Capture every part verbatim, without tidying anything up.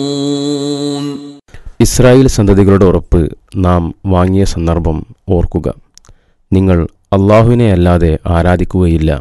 Israel സന്തതികളുടെ ഉറപ്പ് നാം വാങ്ങിയ സന്ദർഭം ഓർക്കുക. നിങ്ങൾ അള്ളാഹുവിനെ അല്ലാതെ ആരാധിക്കുകയില്ല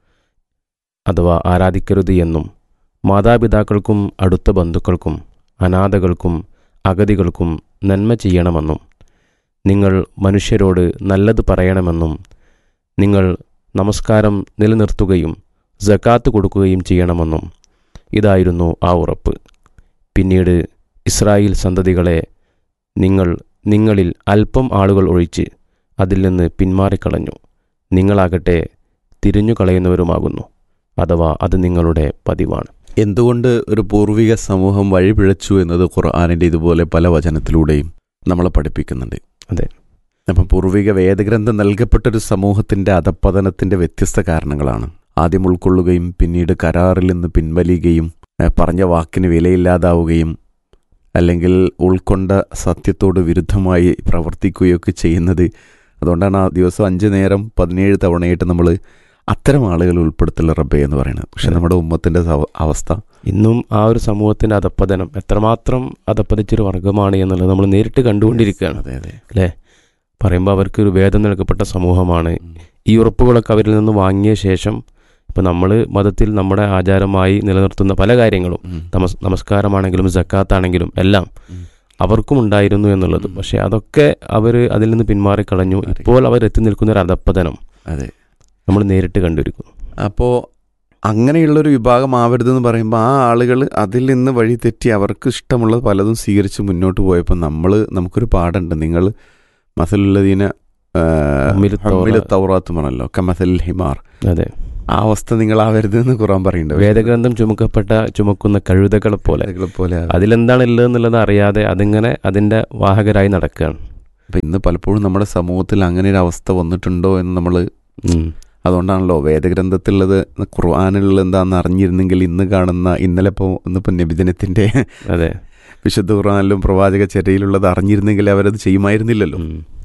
അഥവാ ആരാധിക്കരുത് എന്നും മാതാപിതാക്കൾക്കും അടുത്ത ബന്ധുക്കൾക്കും അനാഥകൾക്കും അഗതികൾക്കും നന്മ ചെയ്യണമെന്നും നിങ്ങൾ മനുഷ്യരോട് നല്ലത് പറയണമെന്നും നിങ്ങൾ നമസ്കാരം നിലനിർത്തുകയും സകാത്ത് കൊടുക്കുകയും ചെയ്യണമെന്നും ഇതായിരുന്നു ആ ഉറപ്പ്. പിന്നീട് ഇസ്രായേൽ സന്തതികളെ നിങ്ങൾ നിങ്ങളിൽ അല്പം ആളുകൾ ഒഴിച്ച് അതിൽ നിന്ന് പിന്മാറിക്കളഞ്ഞു. നിങ്ങളാകട്ടെ തിരിഞ്ഞു കളയുന്നവരുമാകുന്നു, അഥവാ അത് നിങ്ങളുടെ പതിവാണ്. എന്തുകൊണ്ട് ഒരു പൂർവിക സമൂഹം വഴിപിഴച്ചു എന്നത് ഖുർആനിൻ്റെ ഇതുപോലെ പല വചനത്തിലൂടെയും നമ്മളെ പഠിപ്പിക്കുന്നുണ്ട്. അതെ. അപ്പം പൂർവിക വേദഗ്രന്ഥം നൽകപ്പെട്ടൊരു സമൂഹത്തിൻ്റെ അധപ്പതനത്തിൻ്റെ വ്യത്യസ്ത കാരണങ്ങളാണ്. ആദ്യം ഉൾക്കൊള്ളുകയും പിന്നീട് കരാറിൽ നിന്ന് പിൻവലിയുകയും പറഞ്ഞ വാക്കിന് വിലയില്ലാതാവുകയും അല്ലെങ്കിൽ ഉൾക്കൊണ്ട സത്യത്തോട് വിരുദ്ധമായി പ്രവർത്തിക്കുകയൊക്കെ ചെയ്യുന്നത്. അതുകൊണ്ടാണ് ആ ദിവസം അഞ്ച് നേരം പതിനേഴ് തവണയായിട്ട് നമ്മൾ അത്തരം ആളുകൾ ഉൾപ്പെടുത്തുള്ള റബ്ബേ എന്ന് പറയുന്നത്. പക്ഷെ നമ്മുടെ ഉമ്മത്തിൻ്റെ അവസ്ഥ ഇന്നും ആ ഒരു സമൂഹത്തിൻ്റെ അധപ്പതനം എത്രമാത്രം അധപ്പതിച്ചൊരു വർഗമാണ് എന്നുള്ളത് നമ്മൾ നേരിട്ട് കണ്ടുകൊണ്ടിരിക്കുകയാണ്. അതെ അതെ അല്ലേ? പറയുമ്പോൾ അവർക്ക് ഒരു വേദം നൽകപ്പെട്ട സമൂഹമാണ്. ഈ ഉറപ്പുകളൊക്കെ അവരിൽ നിന്ന് വാങ്ങിയ ശേഷം ഇപ്പം നമ്മൾ മതത്തിൽ നമ്മുടെ ആചാരമായി നിലനിർത്തുന്ന പല കാര്യങ്ങളും നമസ് നമസ്കാരമാണെങ്കിലും സക്കാത്താണെങ്കിലും എല്ലാം അവർക്കും ഉണ്ടായിരുന്നു എന്നുള്ളത്. പക്ഷെ അതൊക്കെ അവർ അതിൽ നിന്ന് പിന്മാറിക്കളഞ്ഞു. ഇപ്പോൾ അവർ എത്തി നിൽക്കുന്ന ഒരു അധപ്പതനം അതെ നമ്മൾ നേരിട്ട് കണ്ടിരിക്കുന്നു. അപ്പോൾ അങ്ങനെയുള്ളൊരു വിഭാഗം ആവരുതെന്ന് പറയുമ്പോൾ ആ ആളുകൾ അതിൽ നിന്ന് വഴി തെറ്റി അവർക്ക് ഇഷ്ടമുള്ളത് പലതും സ്വീകരിച്ച് മുന്നോട്ട് പോയപ്പോൾ നമ്മൾ നമുക്കൊരു പാടുണ്ട്. നിങ്ങൾ മസലുള്ളതിനെ തൗറാത്തുമാണല്ലോ കമസൽ ഹിമാർ. അതെ, ആ അവസ്ഥ നിങ്ങളാവരുതെന്ന് ഖുർആൻ പറയുന്നുണ്ട്. വേദഗ്രന്ഥം ചുമക്കപ്പെട്ട ചുമക്കുന്ന കഴുതകളെ പോലെ പോലെ അതിലെന്താണ് ഉള്ളതെന്നുള്ളത് അറിയാതെ അതിങ്ങനെ അതിൻ്റെ വാഹകരായി നടക്കുകയാണ്. അപ്പം ഇന്ന് പലപ്പോഴും നമ്മുടെ സമൂഹത്തിൽ അങ്ങനെ ഒരു അവസ്ഥ വന്നിട്ടുണ്ടോ എന്ന് നമ്മൾ അതുകൊണ്ടാണല്ലോ വേദഗ്രന്ഥത്തിലുള്ളത് ഖുർആനിലുള്ളത് എന്താണെന്ന് അറിഞ്ഞിരുന്നെങ്കിൽ ഇന്ന് കാണുന്ന ഇന്നലെ ഇപ്പോൾ ഇന്നിപ്പോൾ നബിദിനത്തിൻ്റെ അതെ വിശുദ്ധ ഖുർആനിലും പ്രവാചക ചര്യയിലുള്ളത് അറിഞ്ഞിരുന്നെങ്കിൽ അവരത് ചെയ്യുമായിരുന്നില്ലല്ലോ.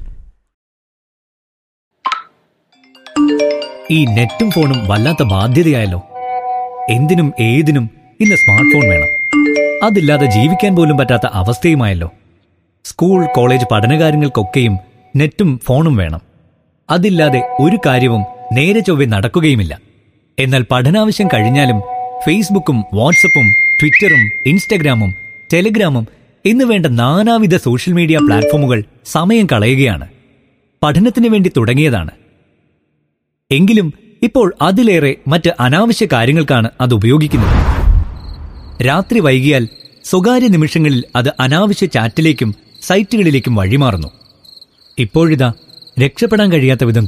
ഈ നെറ്റും ഫോണും വല്ലാത്ത ബാധ്യതയായല്ലോ. എന്തിനും ഏതിനും ഇന്ന് സ്മാർട്ട് ഫോൺ വേണം. അതില്ലാതെ ജീവിക്കാൻ പോലും പറ്റാത്ത അവസ്ഥയുമായല്ലോ. സ്കൂൾ കോളേജ് പഠനകാര്യങ്ങൾക്കൊക്കെയും നെറ്റും ഫോണും വേണം. അതില്ലാതെ ഒരു കാര്യവും നേരെ ചൊവ്വെ നടക്കുകയുമില്ല. എന്നാൽ പഠനാവശ്യം കഴിഞ്ഞാലും ഫേസ്ബുക്കും വാട്സപ്പും ട്വിറ്ററും ഇൻസ്റ്റഗ്രാമും ടെലിഗ്രാമും എന്ന് വേണ്ട നാനാവിധ സോഷ്യൽ മീഡിയ പ്ലാറ്റ്ഫോമുകൾ സമയം കളയുകയാണ്. പഠനത്തിന് വേണ്ടി തുടങ്ങിയതാണ്. എങ്കിലും ഇപ്പോൾ അതിലേറെ മറ്റ് അനാവശ്യ കാര്യങ്ങൾക്കാണ് അത് ഉപയോഗിക്കുന്നത്. രാത്രി വൈകിയാൽ സ്വകാര്യ നിമിഷങ്ങളിൽ അത് അനാവശ്യ ചാറ്റിലേക്കും സൈറ്റുകളിലേക്കും വഴിമാറുന്നു. ഇപ്പോഴിതാ രക്ഷപ്പെടാൻ കഴിയാത്ത വിധം